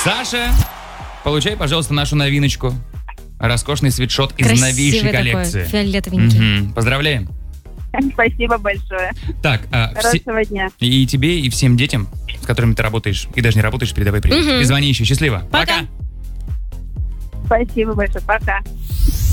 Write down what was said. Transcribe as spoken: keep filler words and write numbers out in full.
Саша, получай, пожалуйста, нашу новиночку. Роскошный свитшот из Красивый новейшей коллекции. Такой, фиолетовенький. Угу. Поздравляем. Спасибо большое. Так, а, Хорошего все... дня. И тебе, и всем детям, с которыми ты работаешь, и даже не работаешь, передавай привет. Угу. И звони еще. Счастливо. Пока. Спасибо большое. Пока.